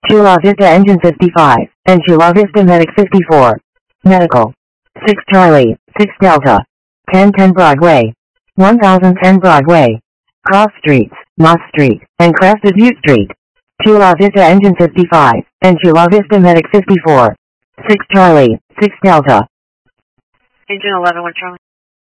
Chula Vista Engine 55, and Chula Vista Medic 54. Medical. 6 Charlie, 6 Delta. 1010 Broadway. 1010 Broadway. Cross Streets, Moss Street, and Crested View Street. Chula Vista Engine 55, and Chula Vista Medic 54. 6 Charlie, 6 Delta. Engine 11, 1 Charlie.